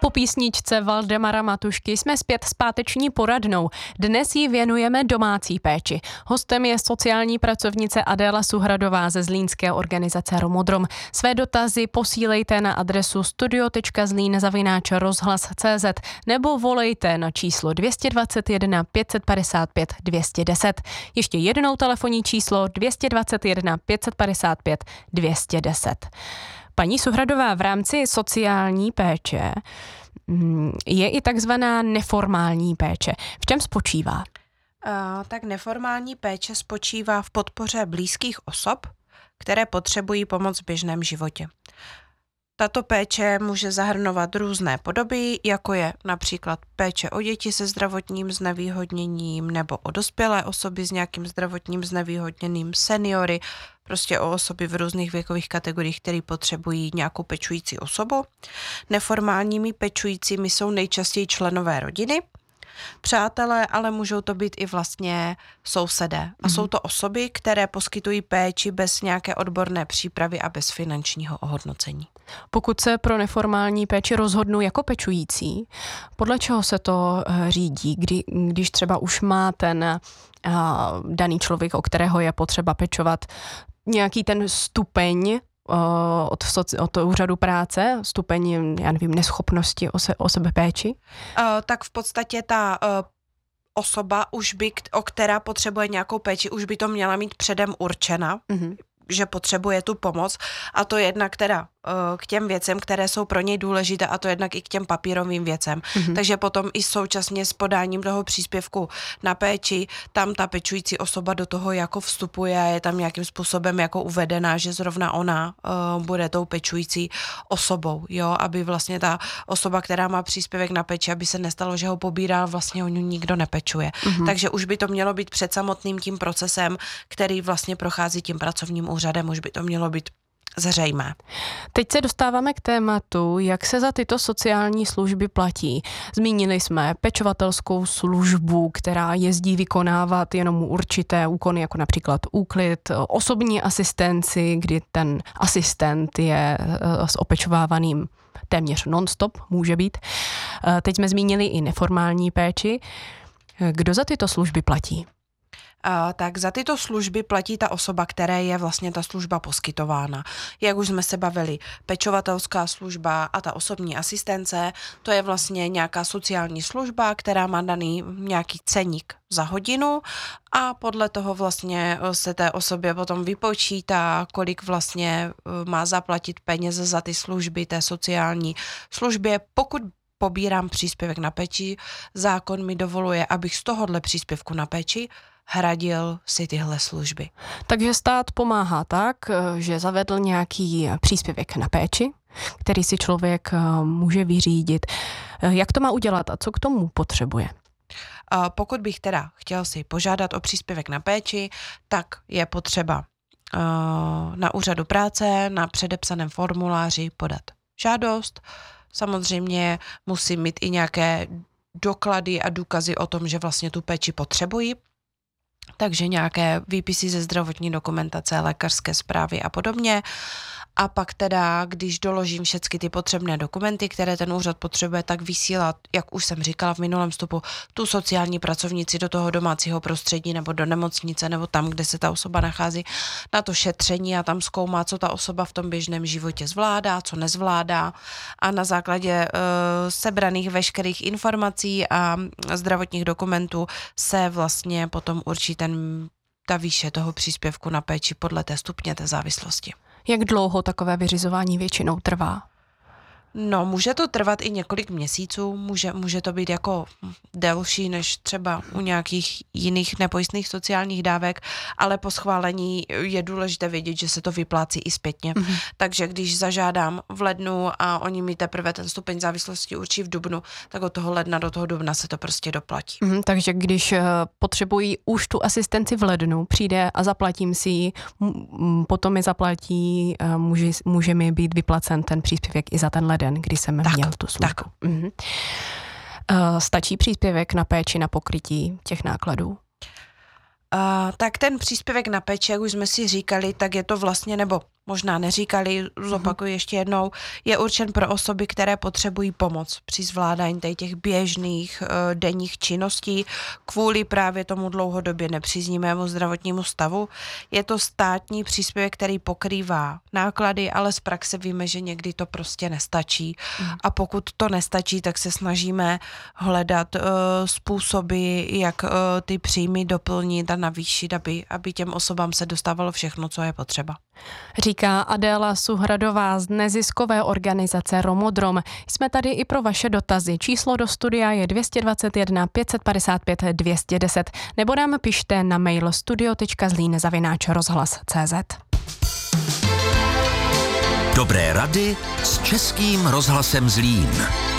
Po písničce Valdemara Matušky jsme zpět s páteční poradnou. Dnes ji věnujeme domácí péči. Hostem je sociální pracovnice Adéla Suhradová ze zlínské organizace Romodrom. Své dotazy posílejte na adresu studio.zlin@rozhlas.cz nebo volejte na číslo 221 555 210. Ještě jednou telefonní číslo 221 555 210. Paní Suhradová, v rámci sociální péče je i takzvaná neformální péče. V čem spočívá? Tak neformální péče spočívá v podpoře blízkých osob, které potřebují pomoc v běžném životě. Tato péče může zahrnovat různé podoby, jako je například péče o děti se zdravotním znevýhodněním nebo o dospělé osoby s nějakým zdravotním znevýhodněním, seniory, prostě o osoby v různých věkových kategoriích, které potřebují nějakou pečující osobu. Neformálními pečujícími jsou nejčastěji členové rodiny, přátelé, ale můžou to být i vlastně sousedé. A jsou to osoby, které poskytují péči bez nějaké odborné přípravy a bez finančního ohodnocení. Pokud se pro neformální péči rozhodnu jako pečující, podle čeho se to řídí, když třeba už má ten daný člověk, o kterého je potřeba pečovat, nějaký ten stupeň od úřadu práce, stupeň, já nevím, neschopnosti o sebepéči? Tak v podstatě ta osoba, o která potřebuje nějakou péči, už by to měla mít předem určena, že potřebuje tu pomoc, a to jednak teda k těm věcem, které jsou pro něj důležité, a to jednak i k těm papírovým věcem. Takže potom i současně s podáním toho příspěvku na péči, tam ta pečující osoba do toho jako vstupuje a je tam nějakým způsobem jako uvedená, že zrovna ona bude tou pečující osobou, jo, aby vlastně ta osoba, která má příspěvek na péči, aby se nestalo, že ho pobírá, vlastně o ní nikdo nepečuje. Takže už by to mělo být před samotným tím procesem, který vlastně prochází tím pracovním úřadem, už by to mělo být zřejmé. Teď se dostáváme k tématu, jak se za tyto sociální služby platí. Zmínili jsme pečovatelskou službu, která jezdí vykonávat jenom určité úkony, jako například úklid, osobní asistenci, kdy ten asistent je s opečovávaným téměř non-stop, může být. Teď jsme zmínili i neformální péči. Kdo za tyto služby platí? Tak za tyto služby platí ta osoba, které je vlastně ta služba poskytována. Jak už jsme se bavili, pečovatelská služba a ta osobní asistence, to je vlastně nějaká sociální služba, která má daný nějaký ceník za hodinu a podle toho vlastně se té osobě potom vypočítá, kolik vlastně má zaplatit peněz za ty služby té sociální službě. Pokud pobírám příspěvek na péči, zákon mi dovoluje, abych z tohohle příspěvku na péči hradil si tyhle služby. Takže stát pomáhá tak, že zavedl nějaký příspěvek na péči, který si člověk může vyřídit. Jak to má udělat a co k tomu potřebuje? Pokud bych teda chtěl si požádat o příspěvek na péči, tak je potřeba na úřadu práce na předepsaném formuláři podat žádost. Samozřejmě musím mít i nějaké doklady a důkazy o tom, že vlastně tu péči potřebuji. Takže nějaké výpisy ze zdravotní dokumentace, lékařské zprávy a podobně. A pak teda, když doložím všechny ty potřebné dokumenty, které ten úřad potřebuje, tak vysílat, jak už jsem říkala v minulém vstupu, tu sociální pracovnici do toho domácího prostředí nebo do nemocnice nebo tam, kde se ta osoba nachází, na to šetření a tam zkoumá, co ta osoba v tom běžném životě zvládá, co nezvládá, a na základě sebraných veškerých informací a zdravotních dokumentů se vlastně potom určí ta výše toho příspěvku na péči podle té stupně té závislosti. Jak dlouho takové vyřizování většinou trvá? No, může to trvat i několik měsíců, může to být jako delší než třeba u nějakých jiných nepojistných sociálních dávek, ale po schválení je důležité vědět, že se to vyplácí i zpětně. Takže když zažádám v lednu a oni mi teprve ten stupeň závislosti určí v dubnu, tak od toho ledna do toho dubna se to prostě doplatí. Takže když potřebují už tu asistenci v lednu, přijde a zaplatím si ji, potom mi zaplatí, může mi být vyplacen ten příspěvek i za ten leden, kdy jsem měl tu službu. Stačí příspěvek na péči na pokrytí těch nákladů? Tak ten příspěvek na péči, jak už jsme si říkali, tak je to vlastně, nebo možná neříkali, zopakuju ještě jednou, je určen pro osoby, které potřebují pomoc při zvládání těch běžných denních činností kvůli právě tomu dlouhodobě nepříznivému zdravotnímu stavu. Je to státní příspěvek, který pokrývá náklady, ale z praxe víme, že někdy to prostě nestačí. A pokud to nestačí, tak se snažíme hledat způsoby, jak ty příjmy doplnit a navýšit, aby těm osobám se dostávalo všechno, co je potřeba. Říká Adéla Suhradová z neziskové organizace Romodrom. Jsme tady i pro vaše dotazy. Číslo do studia je 221 555 210 nebo nám pište na mail studio.zlín@rozhlas.cz. Dobré rady s Českým rozhlasem Zlín.